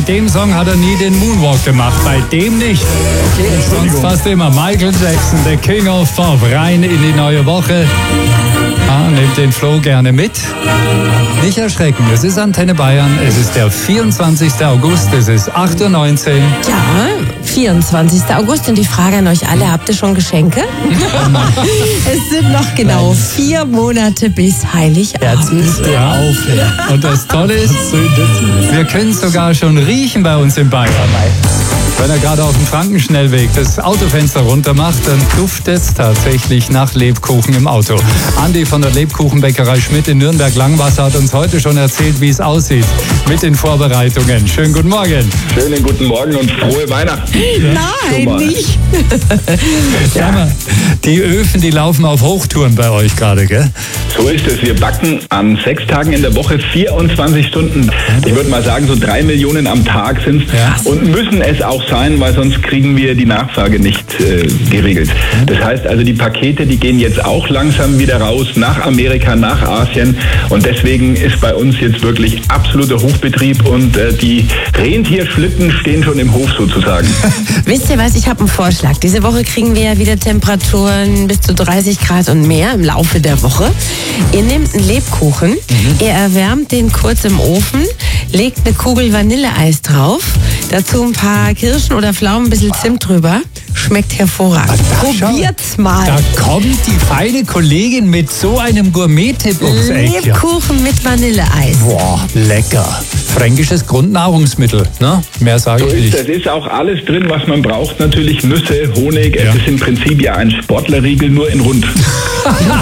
dem Song hat er nie den Moonwalk gemacht, bei dem nicht. Sonst fast immer Michael Jackson, the King of Pop, rein in die neue Woche. Nehmt den Flo gerne mit. Nicht erschrecken, es ist Antenne Bayern, es ist der 24. August, es ist 8:19 Uhr. Ja, 24. August und die Frage an euch alle, habt ihr schon Geschenke? Es sind noch genau 4 Monate bis Heiligabend. Ja. Und das Tolle ist, wir können es sogar schon riechen bei uns in Bayern. Wenn er gerade auf dem Frankenschnellweg das Autofenster runter macht, dann duftet es tatsächlich nach Lebkuchen im Auto. Andi von der Lebkuchenbäckerei Schmidt in Nürnberg-Langwasser hat uns heute schon erzählt, wie es aussieht mit den Vorbereitungen. Schönen guten Morgen. Schönen guten Morgen und frohe Weihnachten. Nein, nicht. Sag mal, die Öfen, die laufen auf Hochtouren bei euch gerade, gell? So ist es. Wir backen an 6 Tagen in der Woche 24 Stunden. Ich würde mal sagen, so 3 Millionen am Tag sind es. Ja. Und müssen es auch sein, weil sonst kriegen wir die Nachfrage nicht geregelt. Das heißt also, die Pakete, die gehen jetzt auch langsam wieder raus nach Amerika, nach Asien. Und deswegen ist bei uns jetzt wirklich absoluter Hochbetrieb und die Rentierschlitten stehen schon im Hof sozusagen. Wisst ihr was, ich habe einen Vorschlag. Diese Woche kriegen wir ja wieder Temperaturen bis zu 30 Grad und mehr im Laufe der Woche. Ihr nehmt einen Lebkuchen, ihr erwärmt den kurz im Ofen, legt eine Kugel Vanilleeis drauf, dazu ein paar Kirschen oder Pflaumen, ein bisschen Zimt drüber. Schmeckt hervorragend. Probiert's mal. Da kommt die feine Kollegin mit so einem Gourmet-Tipp ums Eck. Lebkuchen mit Vanilleeis. Boah, lecker. Fränkisches Grundnahrungsmittel, ne? Mehr sage ich nicht. Es ist auch alles drin, was man braucht. Natürlich Nüsse, Honig. Ja. Es ist im Prinzip ja ein Sportlerriegel, nur in rund.